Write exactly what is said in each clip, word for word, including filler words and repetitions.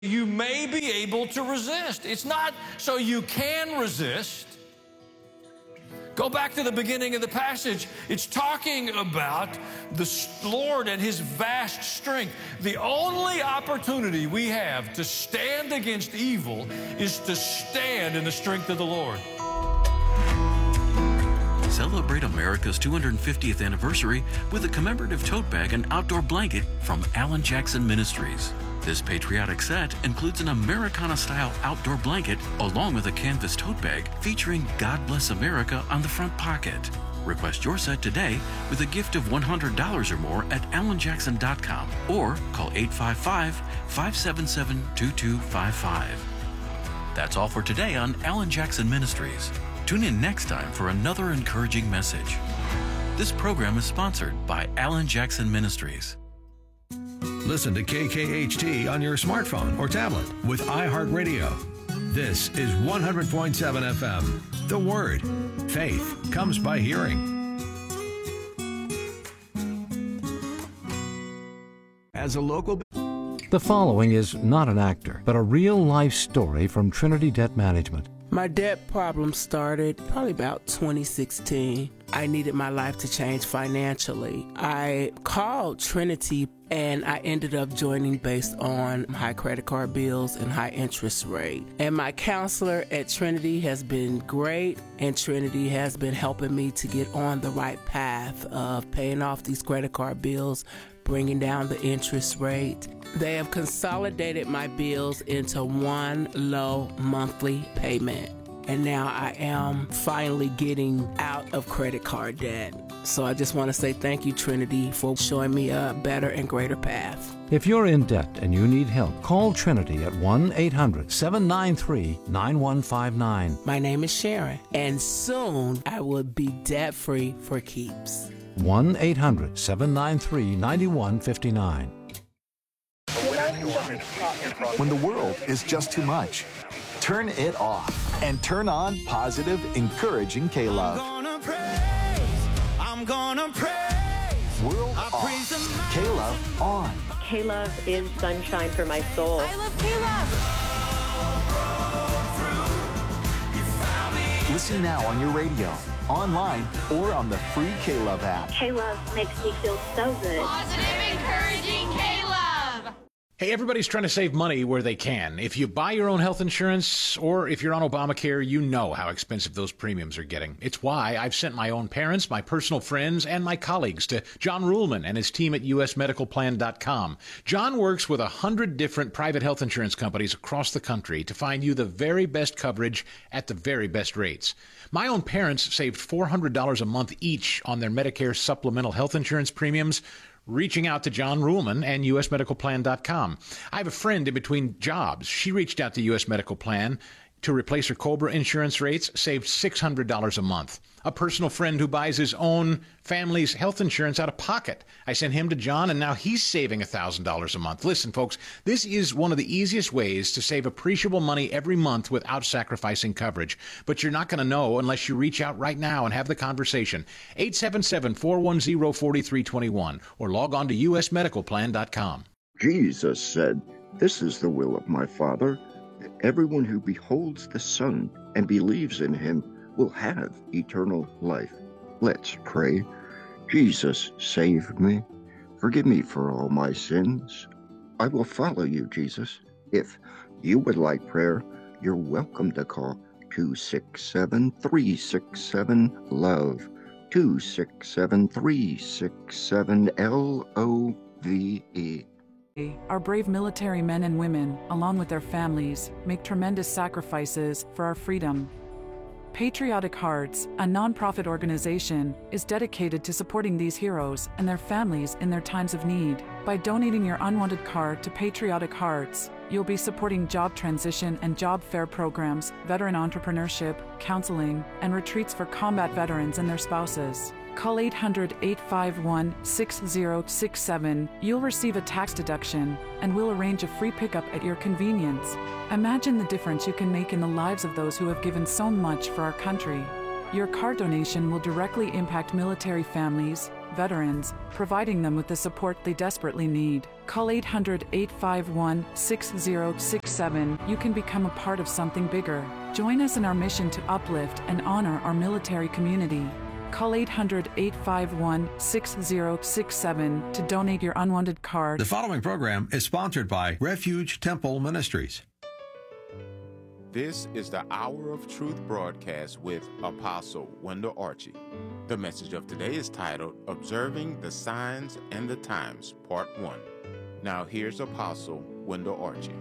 You may be able to resist. It's not so you can resist. Go back to the beginning of the passage. It's talking about the Lord and His vast strength. The only opportunity we have to stand against evil is to stand in the strength of the Lord. Celebrate America's two hundred fiftieth anniversary with a commemorative tote bag and outdoor blanket from Alan Jackson Ministries. This patriotic set includes an Americana-style outdoor blanket along with a canvas tote bag featuring God Bless America on the front pocket. Request your set today with a gift of one hundred dollars or more at alan jackson dot com or call eight five five, five seven seven, two two five five. That's all for today on Alan Jackson Ministries. Tune in next time for another encouraging message. This program is sponsored by Alan Jackson Ministries. Listen to K K H T on your smartphone or tablet with iHeartRadio. This is one hundred point seven F M. The Word. Faith comes by hearing. As a local... The following is not an actor, but a real-life story from Trinity Debt Management. My debt problem started probably about twenty sixteen. I needed my life to change financially. I called Trinity and I ended up joining based on high credit card bills and high interest rate. And my counselor at Trinity has been great, and Trinity has been helping me to get on the right path of paying off these credit card bills, bringing down the interest rate. They have consolidated my bills into one low monthly payment. And now I am finally getting out of credit card debt. So I just want to say thank you, Trinity, for showing me a better and greater path. If you're in debt and you need help, call Trinity at one eight hundred, seven nine three, nine one five nine. My name is Sharon, and soon I will be debt-free for keeps. one eight hundred, seven nine three, nine one five nine. When the world is just too much, turn it off and turn on positive, encouraging K-Love. I'm gonna praise, I'm gonna praise. World I off, praise the K-Love on. K-Love is sunshine for my soul. I love K-Love. Listen now on your radio, online, or on the free K-Love app. K-Love makes me feel so good. Positive, encouraging K-Love. Hey, everybody's trying to save money where they can. If you buy your own health insurance or if you're on Obamacare, you know how expensive those premiums are getting. It's why I've sent my own parents, my personal friends, and my colleagues to John Ruhlman and his team at U S medical plan dot com. John works with a hundred different private health insurance companies across the country to find you the very best coverage at the very best rates. My own parents saved four hundred dollars a month each on their Medicare supplemental health insurance premiums, reaching out to John Ruhlman and U S medical plan dot com. I have a friend in between jobs. She reached out to U S Medical Plan to replace her COBRA insurance rates, saved six hundred dollars a month. A personal friend who buys his own family's health insurance out of pocket. I sent him to John, and now he's saving one thousand dollars a month. Listen, folks, this is one of the easiest ways to save appreciable money every month without sacrificing coverage. But you're not going to know unless you reach out right now and have the conversation. eight seven seven, four one zero, four three two one or log on to U S medical plan dot com. Jesus said, "This is the will of my Father, that everyone who beholds the Son and believes in him will have eternal life." Let's pray. Jesus, save me. Forgive me for all my sins. I will follow you, Jesus. If you would like prayer, you're welcome to call two six seven, three six seven, LOVE, two six seven, three six seven, L O V E. Our brave military men and women, along with their families, make tremendous sacrifices for our freedom. Patriotic Hearts, a nonprofit organization, is dedicated to supporting these heroes and their families in their times of need. By donating your unwanted card to Patriotic Hearts, you'll be supporting job transition and job fair programs, veteran entrepreneurship, counseling, and retreats for combat veterans and their spouses. Call eight hundred, eight five one, six zero six seven. You'll receive a tax deduction, and we'll arrange a free pickup at your convenience. Imagine the difference you can make in the lives of those who have given so much for our country. Your car donation will directly impact military families, veterans, providing them with the support they desperately need. Call eight hundred, eight five one, six zero six seven. You can become a part of something bigger. Join us in our mission to uplift and honor our military community. Call eight hundred, eight five one, six zero six seven to donate your unwanted card. The following program is sponsored by Refuge Temple Ministries. This is the Hour of Truth broadcast with Apostle Wendell Archie. The message of today is titled, Observing the Signs and the Times, Part one. Now here's Apostle Wendell Archie.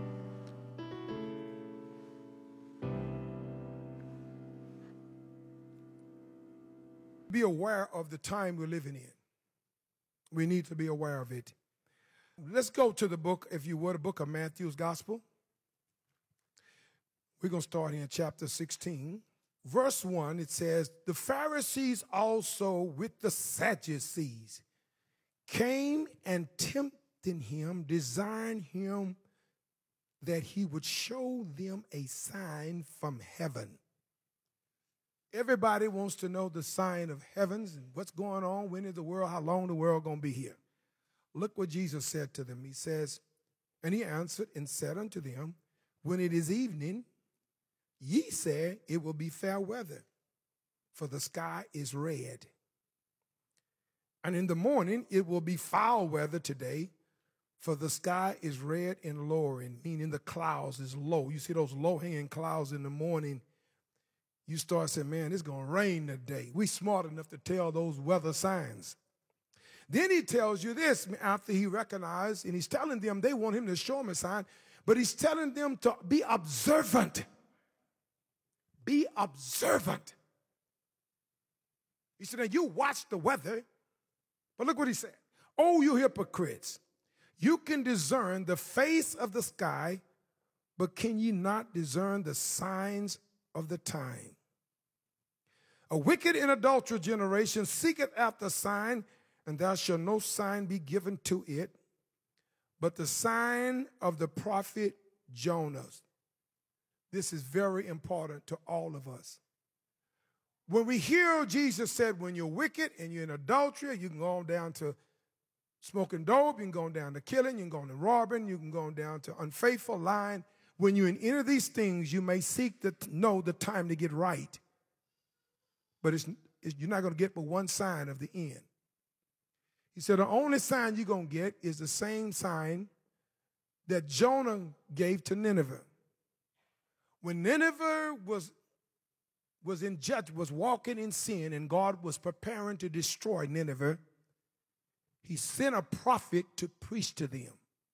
Be aware of the time we're living in. We need to be aware of it. Let's go to the book, if you would, the book of Matthew's Gospel. We're going to start here in chapter sixteen. Verse one, it says, the Pharisees also with the Sadducees came and tempted him, desiring him that he would show them a sign from heaven. Everybody wants to know the sign of heavens and what's going on, when is the world, how long the world going to be here. Look what Jesus said to them. He says, and he answered and said unto them, when it is evening, ye say it will be fair weather, for the sky is red. And in the morning it will be foul weather today, for the sky is red and lowering, meaning the clouds is low. You see those low-hanging clouds in the morning, you start saying, man, it's going to rain today. We smart enough to tell those weather signs. Then he tells you this after he recognized, and he's telling them they want him to show them a sign, but he's telling them to be observant. Be observant. He said, now you watch the weather, but look what he said. Oh, you hypocrites, you can discern the face of the sky, but can ye not discern the signs of the time? A wicked and adulterous generation seeketh after a sign, and there shall no sign be given to it, but the sign of the prophet Jonah. This is very important to all of us. When we hear Jesus said, when you're wicked and you're in adultery, you can go on down to smoking dope, you can go on down to killing, you can go on to robbing, you can go on down to unfaithful, lying. When you're in any of these things, you may seek to know the time to get right. But it's, it's, you're not going to get but one sign of the end. He said the only sign you're going to get is the same sign that Jonah gave to Nineveh. When Nineveh was, was in judge, was walking in sin, and God was preparing to destroy Nineveh, he sent a prophet to preach to them.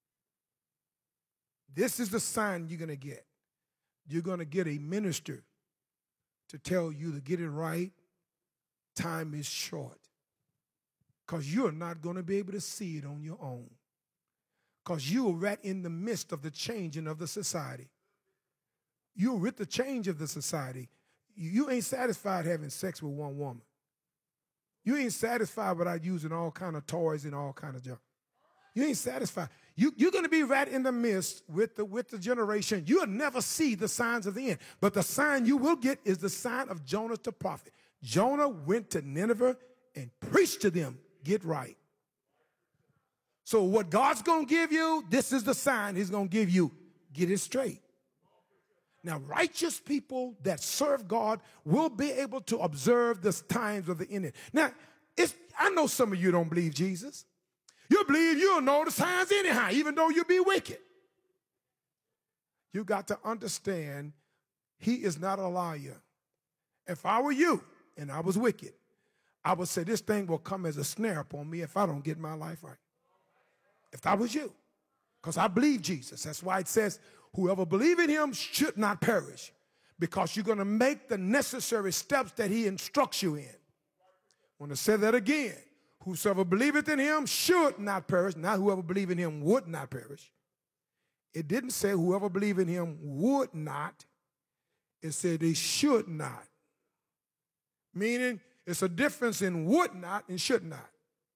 This is the sign you're going to get. You're going to get a minister to tell you to get it right. Time is short. Because you're not going to be able to see it on your own. Because you're right in the midst of the changing of the society. You're with the change of the society. You ain't satisfied having sex with one woman. You ain't satisfied without using all kind of toys and all kind of junk. You ain't satisfied. You, you're going to be right in the midst with the, with the generation. You'll never see the signs of the end. But the sign you will get is the sign of Jonah the prophet. Jonah went to Nineveh and preached to them, get right. So what God's going to give you, this is the sign he's going to give you. Get it straight. Now, righteous people that serve God will be able to observe the times of the end. Now, it's, I know some of you don't believe Jesus. You believe you'll know the signs anyhow, even though you be wicked. You got to understand he is not a liar. If I were you and I was wicked, I would say this thing will come as a snare upon me if I don't get my life right. If I was you. Because I believe Jesus. That's why it says, whoever believes in him should not perish, because you're going to make the necessary steps that he instructs you in. I want to say that again. Whosoever believeth in him should not perish, not whoever believe in him would not perish. It didn't say whoever believe in him would not. It said they should not. Meaning it's a difference in would not and should not.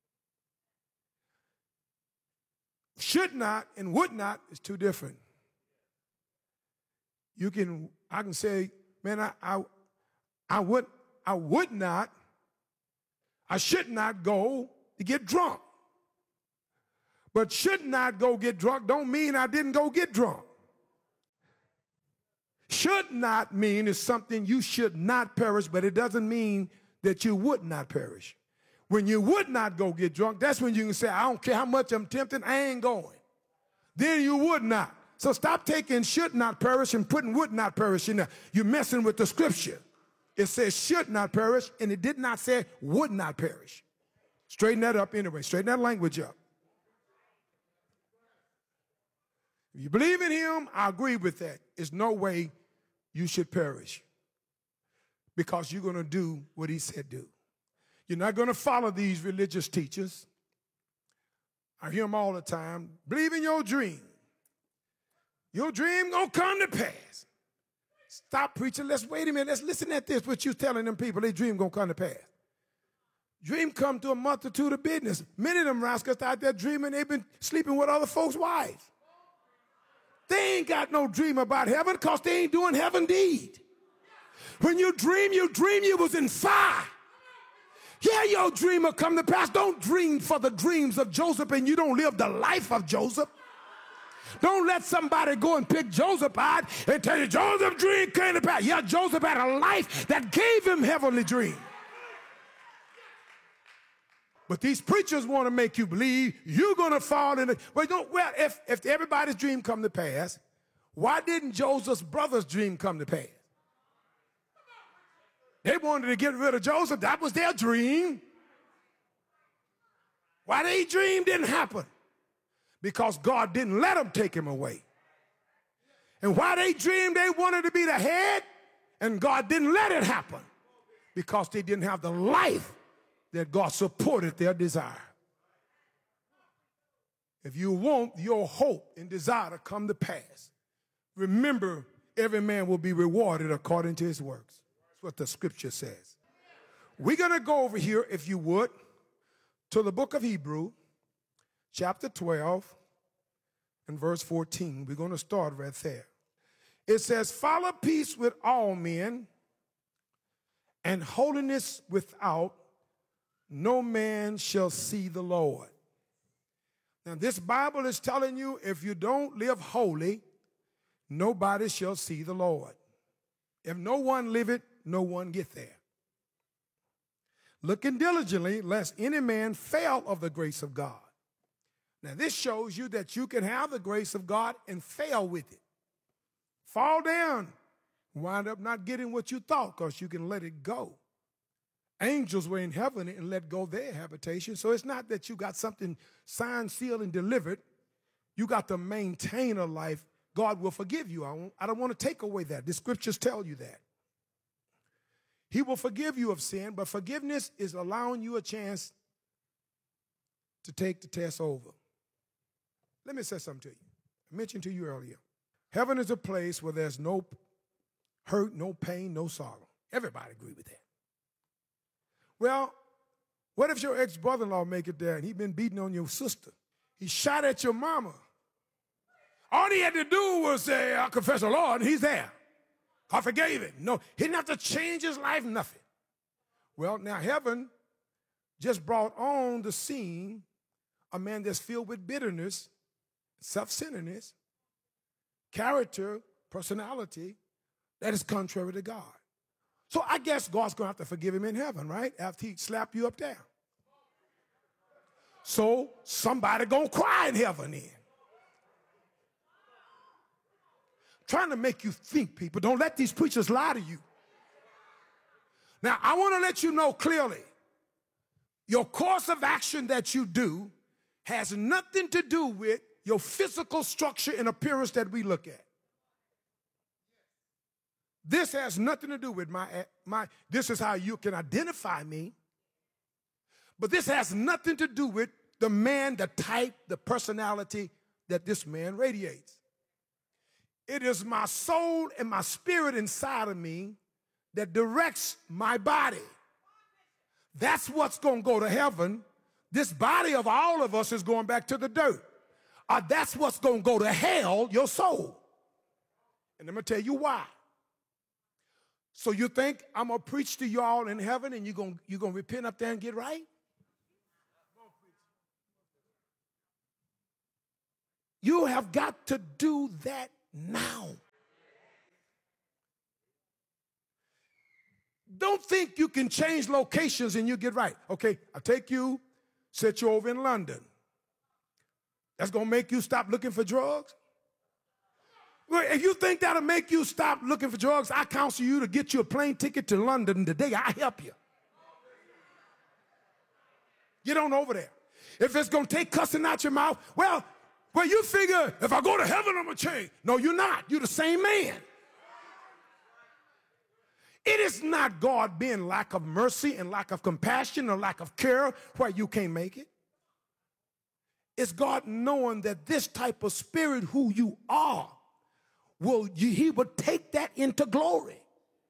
Should not and would not is two different. You can, I can say, man, I, I, I would, I would not, I should not go to get drunk. But should not go get drunk don't mean I didn't go get drunk. Should not mean is something you should not perish, but it doesn't mean that you would not perish. When you would not go get drunk, that's when you can say, I don't care how much I'm tempted, I ain't going. Then you would not. So stop taking should not perish and putting would not perish in there. You're messing with the scripture. It says should not perish, and it did not say would not perish. Straighten that up anyway. Straighten that language up. If you believe in him, I agree with that. There's no way you should perish because you're going to do what he said do. You're not going to follow these religious teachers. I hear them all the time. Believe in your dream. Your dream going to come to pass. Stop preaching. Let's wait a minute. Let's listen at this, what you're telling them people. Their dream going to come to pass. Dream come to a multitude of business. Many of them rascals out there dreaming they've been sleeping with other folks' wives. They ain't got no dream about heaven because they ain't doing heaven deed. When you dream, you dream you was in fire. Yeah, your dream will come to pass. Don't dream for the dreams of Joseph and you don't live the life of Joseph. Don't let somebody go and pick Joseph out and tell you Joseph's dream came to pass. Yeah, Joseph had a life that gave him heavenly dream. But these preachers want to make you believe you're going to fall in it. Well, don't, well if, if everybody's dream come to pass, why didn't Joseph's brother's dream come to pass? They wanted to get rid of Joseph. That was their dream. Why their dream didn't happen? Because God didn't let them take him away. And why they dreamed they wanted to be the head, and God didn't let it happen? Because they didn't have the life that God supported their desire. If you want your hope and desire to come to pass, remember every man will be rewarded according to his works. That's what the scripture says. We're going to go over here, if you would, to the book of Hebrews, chapter twelve and verse fourteen. We're going to start right there. It says, follow peace with all men and holiness without no man shall see the Lord. Now, this Bible is telling you if you don't live holy, nobody shall see the Lord. If no one live it, no one get there. Looking diligently, lest any man fail of the grace of God. Now, this shows you that you can have the grace of God and fail with it. Fall down, wind up not getting what you thought because you can let it go. Angels were in heaven and let go their habitation. So it's not that you got something signed, sealed, and delivered. You got to maintain a life. God will forgive you. I don't, I don't want to take away that. The scriptures tell you that. He will forgive you of sin, but forgiveness is allowing you a chance to take the test over. Let me say something to you. I mentioned to you earlier. Heaven is a place where there's no hurt, no pain, no sorrow. Everybody agree with that. Well, what if your ex-brother-in-law make it there and he been beating on your sister? He shot at your mama. All he had to do was say, I confess the Lord, and he's there. I forgave him. No, he didn't have to change his life, nothing. Well, now heaven just brought on the scene a man that's filled with bitterness, self-centeredness, character, personality that is contrary to God. So I guess God's going to have to forgive him in heaven, right? After he slapped you up there. So somebody going to cry in heaven then. Trying to make you think, people. Don't let these preachers lie to you. Now, I want to let you know clearly, your course of action that you do has nothing to do with your physical structure and appearance that we look at. This has nothing to do with my, my, this is how you can identify me. But this has nothing to do with the man, the type, the personality that this man radiates. It is my soul and my spirit inside of me that directs my body. That's what's going to go to heaven. This body of all of us is going back to the dirt. Or that's what's going to go to hell, your soul. And I'm going to tell you why. So you think I'm going to preach to y'all in heaven and you're going you're going to repent up there and get right? You have got to do that now. Don't think you can change locations and you get right. Okay, I'll take you, set you over in London. That's going to make you stop looking for drugs? Well, if you think that'll make you stop looking for drugs, I counsel you to get you a plane ticket to London today. I help you. Get on over there. If it's going to take cussing out your mouth, well, well, you figure if I go to heaven, I'm going to change. No, you're not. You're the same man. It is not God being lack of mercy and lack of compassion or lack of care where you can't make it. It's God knowing that this type of spirit who you are, will you, he will take that into glory.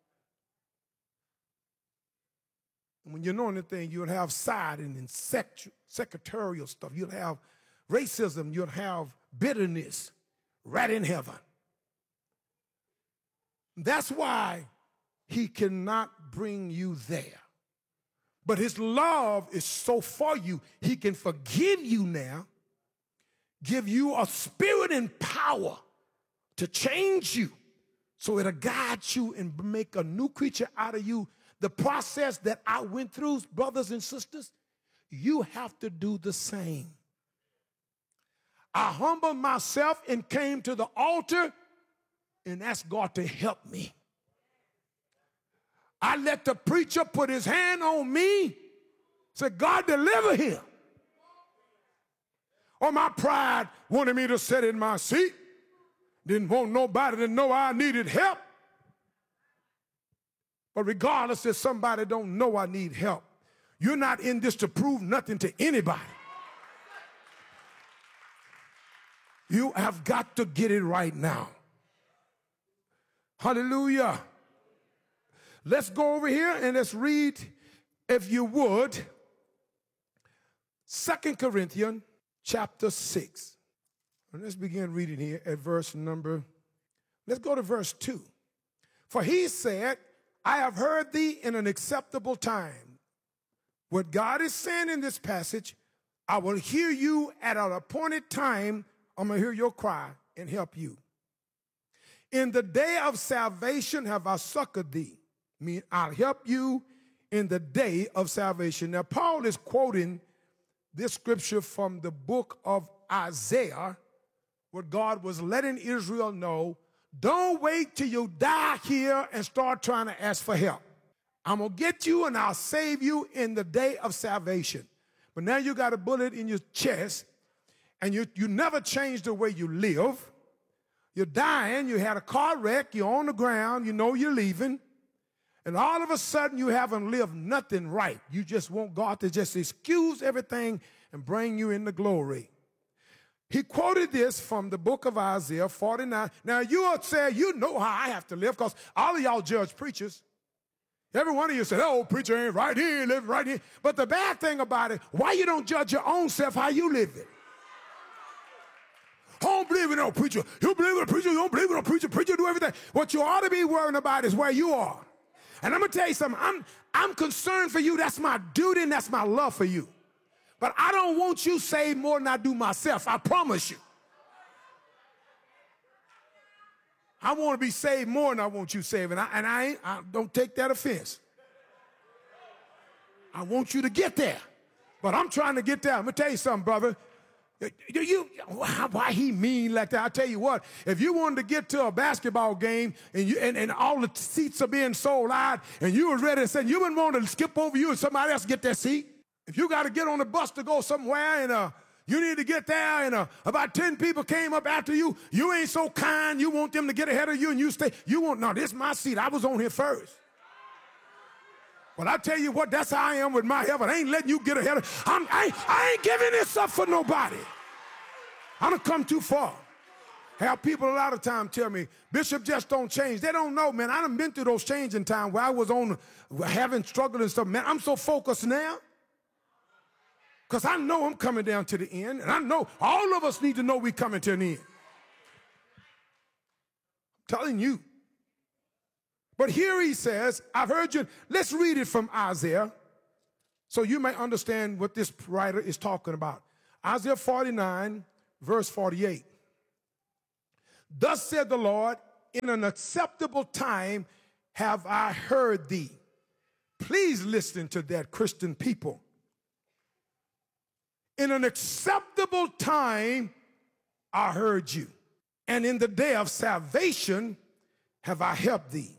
And when you know anything, you'll have siding and sexu- secretarial stuff. You'll have racism. You'll have bitterness right in heaven. That's why he cannot bring you there. But his love is so for you, he can forgive you now, give you a spirit and power to change you so it'll guide you and make a new creature out of you. The process that I went through, brothers and sisters, you have to do the same. I humbled myself and came to the altar and asked God to help me. I let the preacher put his hand on me, said, God, deliver him. Or my pride wanted me to sit in my seat. Didn't want nobody to know I needed help. But regardless if somebody don't know I need help, you're not in this to prove nothing to anybody. You have got to get it right now. Hallelujah. Let's go over here and let's read, if you would, Second Corinthians chapter six. And let's begin reading here at verse number, let's go to verse two. For he said, I have heard thee in an acceptable time. What God is saying in this passage, I will hear you at an appointed time. I'm going to hear your cry and help you. In the day of salvation have I succored thee. I mean, I'll help you in the day of salvation. Now, Paul is quoting this scripture from the book of Isaiah, where God was letting Israel know, don't wait till you die here and start trying to ask for help. I'm going to get you and I'll save you in the day of salvation. But now you got a bullet in your chest and you, you never changed the way you live. You're dying. You had a car wreck. You're on the ground. You know you're leaving. And all of a sudden, you haven't lived nothing right. You just want God to just excuse everything and bring you into glory. He quoted this from the book of Isaiah forty-nine. Now, you will say, you know how I have to live, because all of y'all judge preachers. Every one of you said, oh, preacher ain't right here, live right here. But the bad thing about it, why you don't judge your own self how you live it? I don't believe in no preacher. You believe in a preacher, you don't believe in a preacher. Preacher do everything. What you ought to be worrying about is where you are. And I'm going to tell you something. I'm, I'm concerned for you. That's my duty and that's my love for you. But I don't want you saved more than I do myself. I promise you. I want to be saved more than I want you saved. And I, and I, ain't, I don't take that offense. I want you to get there. But I'm trying to get there. I'm going to tell you something, brother. You, you, why he mean like that? I tell you what, if you wanted to get to a basketball game and, you, and, and all the seats are being sold out and you were ready to say, you wouldn't want to skip over you and somebody else get that seat. If you got to get on the bus to go somewhere and uh, you need to get there and uh, about ten people came up after you, you ain't so kind, you want them to get ahead of you and you stay. You want, no, this is my seat. I was on here first. Well, I tell you what, that's how I am with my heaven. I ain't letting you get ahead of I'm, I, ain't, I ain't giving this up for nobody. I done come too far. Have people a lot of time tell me, Bishop just don't change. They don't know, man. I done been through those changing times where I was on having struggled and stuff. Man, I'm so focused now because I know I'm coming down to the end, and I know all of us need to know we're coming to an end. I'm telling you. But here he says, I've heard you. Let's read it from Isaiah so you may understand what this writer is talking about. Isaiah forty-nine, verse forty-eight. Thus said the Lord, in an acceptable time have I heard thee. Please listen to that, Christian people. In an acceptable time I heard you, and in the day of salvation have I helped thee.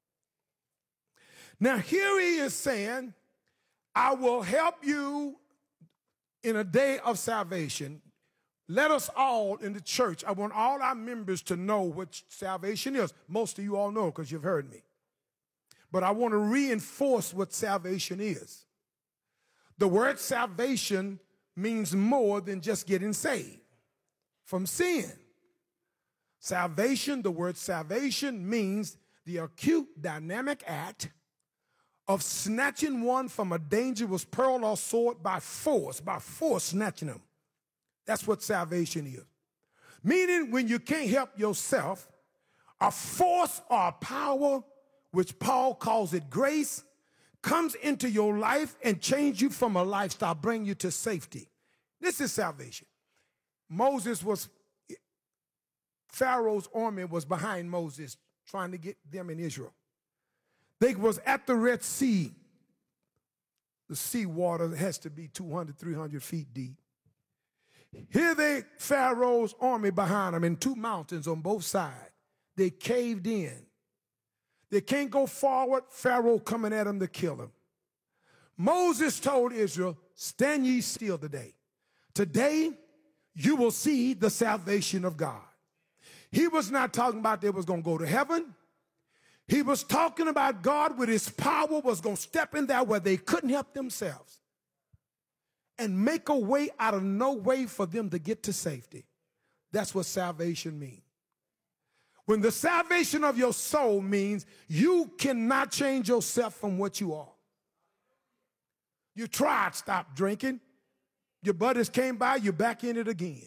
Now here he is saying, I will help you in a day of salvation. Let us all in the church, I want all our members to know what salvation is. Most of you all know because you've heard me. But I want to reinforce what salvation is. The word salvation means more than just getting saved from sin. Salvation, the word salvation means the acute dynamic act of snatching one from a dangerous peril or sword by force, by force snatching them. That's what salvation is. Meaning when you can't help yourself, a force or a power, which Paul calls it grace, comes into your life and change you from a lifestyle, bring you to safety. This is salvation. Moses was, Pharaoh's army was behind Moses, trying to get them in Israel. They was at the Red Sea. The sea water has to be two hundred, three hundred feet deep. Here they, Pharaoh's army behind them in two mountains on both sides. They caved in. They can't go forward. Pharaoh coming at them to kill them. Moses told Israel, stand ye still today. Today, you will see the salvation of God. He was not talking about they was going to go to heaven. He was talking about God with his power was going to step in there where they couldn't help themselves and make a way out of no way for them to get to safety. That's what salvation means. When the salvation of your soul means you cannot change yourself from what you are. You tried to stop drinking. Your buddies came by, you're back in it again.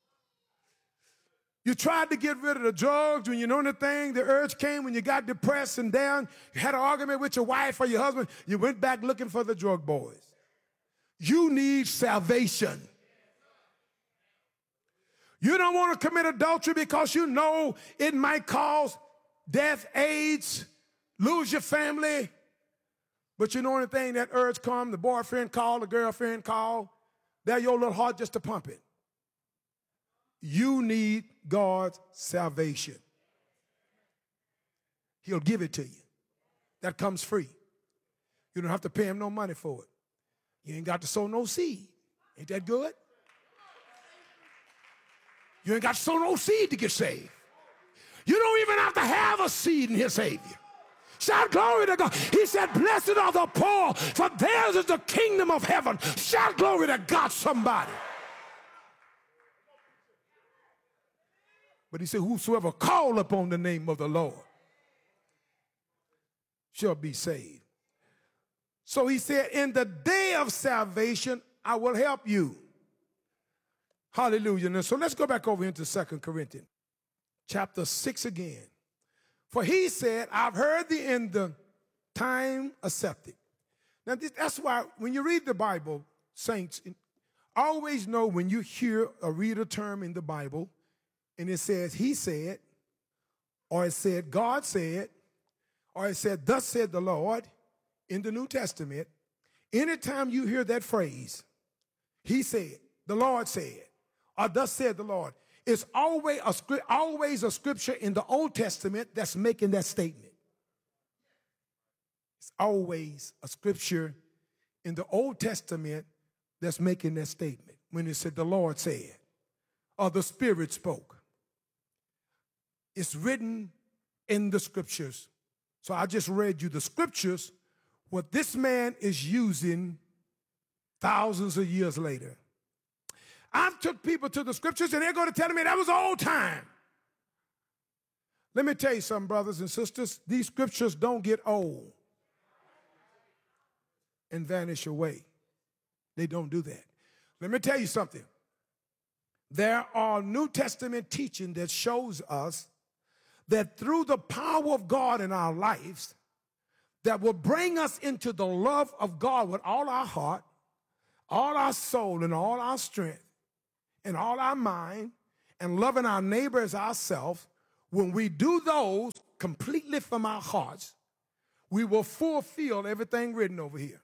You tried to get rid of the drugs when you know the thing, the urge came when you got depressed and down. You had an argument with your wife or your husband. You went back looking for the drug boys. You need salvation. You don't want to commit adultery because you know it might cause death, AIDS, lose your family. But you know anything, that urge come, the boyfriend call, the girlfriend call, there your little heart just to pump it. You need God's salvation. He'll give it to you. That comes free. You don't have to pay him no money for it. You ain't got to sow no seed. Ain't that good? You ain't got to sow no seed to get saved. You don't even have to have a seed in his Savior. Shout glory to God. He said, blessed are the poor, for theirs is the kingdom of heaven. Shout glory to God, somebody. But he said, whosoever call upon the name of the Lord shall be saved. So he said, in the day of salvation, I will help you. Hallelujah. Now, so let's go back over into Second Corinthians, chapter six again. For he said, I've heard thee in the time accepted. Now, this, that's why when you read the Bible, saints, always know when you hear or read a term in the Bible, and it says, he said, or it said, God said, or it said, thus said the Lord, in the New Testament, anytime you hear that phrase, he said, the Lord said, or thus said the Lord, it's always a, always a scripture in the Old Testament that's making that statement. It's always a scripture in the Old Testament that's making that statement. When it said the Lord said, or the Spirit spoke. It's written in the scriptures. So I just read you the scriptures, what this man is using thousands of years later. I've took people to the scriptures and they're going to tell me that was old time. Let me tell you something, brothers and sisters. These scriptures don't get old and vanish away. They don't do that. Let me tell you something. There are New Testament teaching that shows us that through the power of God in our lives, that will bring us into the love of God with all our heart, all our soul, and all our strength, and all our mind, and loving our neighbor as ourselves, when we do those completely from our hearts, we will fulfill everything written over here.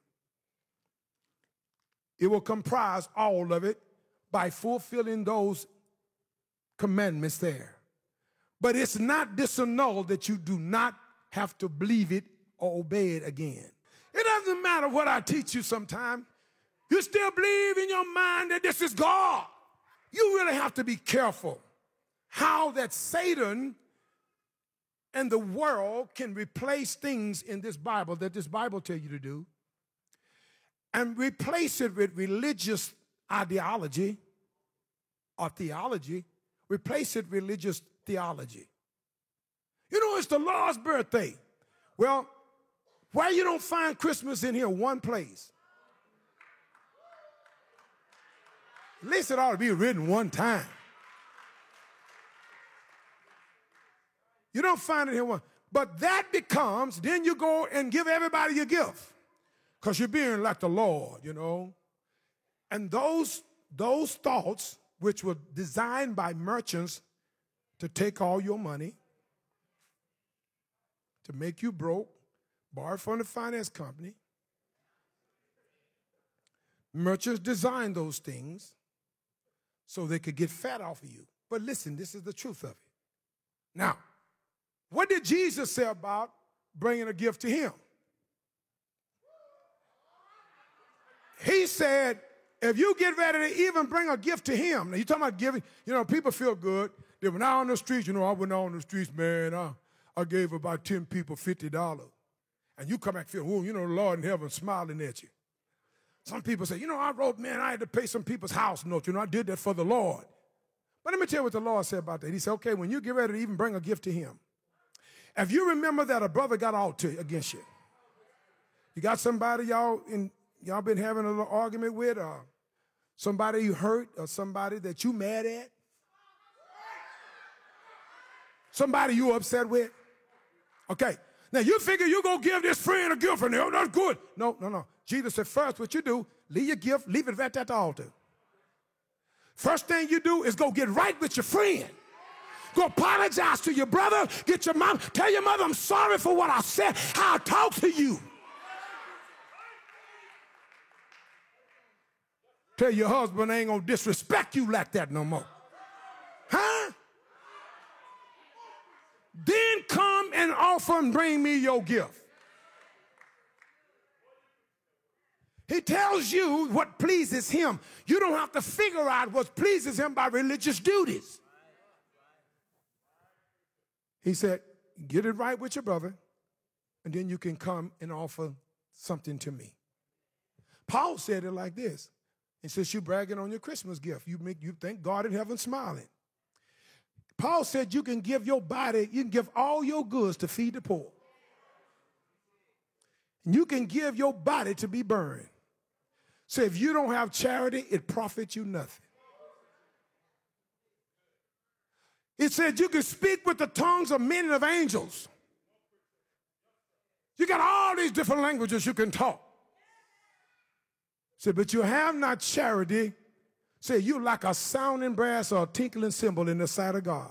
It will comprise all of it by fulfilling those commandments there. But it's not disannulled that you do not have to believe it or obey it again. It doesn't matter what I teach you sometimes. You still believe in your mind that this is God. You really have to be careful how that Satan and the world can replace things in this Bible that this Bible tells you to do and replace it with religious ideology or theology, replace it with religious theology. You know, it's the Lord's birthday. Well, why you don't find Christmas in here one place? At least it ought to be written one time. You don't find it here one. But that becomes, then you go and give everybody your gift. Because you're being like the Lord, you know. And those, those thoughts, which were designed by merchants to take all your money, to make you broke, borrow from the finance company. Merchants designed those things so they could get fat off of you. But listen, this is the truth of it. Now, what did Jesus say about bringing a gift to him? He said, if you get ready to even bring a gift to him, now you're talking about giving, you know, people feel good. They went out on the streets, you know, I went out on the streets, man, I, I gave about ten people fifty dollars. And you come back feeling, oh, you know, the Lord in heaven smiling at you. Some people say, you know, I wrote, man, I had to pay some people's house notes. You know, I did that for the Lord. But let me tell you what the Lord said about that. He said, okay, when you get ready to even bring a gift to him, if you remember that a brother got out to against you, you got somebody y'all in y'all been having a little argument with, or somebody you hurt, or somebody that you mad at, somebody you upset with. Okay, now you figure you go give this friend a gift, and oh, that's good. No, no, no. Jesus said, first, what you do, leave your gift, leave it right at the altar. First thing you do is go get right with your friend. Go apologize to your brother, get your mom, tell your mother, I'm sorry for what I said, how I talk to you. Tell your husband I ain't gonna disrespect you like that no more. Huh? Then come and offer and bring me your gift. He tells you what pleases him. You don't have to figure out what pleases him by religious duties. He said, get it right with your brother, and then you can come and offer something to me. Paul said it like this. And since you're bragging on your Christmas gift, you make you think God in heaven smiling. Paul said you can give your body, you can give all your goods to feed the poor. And you can give your body to be burned. So if you don't have charity, it profits you nothing. It said you can speak with the tongues of men and of angels. You got all these different languages you can talk. Said, but you have not charity. Say, you're like a sounding brass or a tinkling cymbal in the sight of God.